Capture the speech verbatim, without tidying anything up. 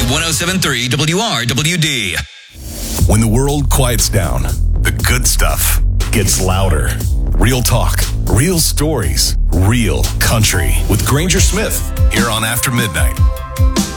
one oh seven point three W R W D. When the world quiets down, the good stuff gets louder. Real talk, real stories, real country. With Granger Smith, here on After Midnight.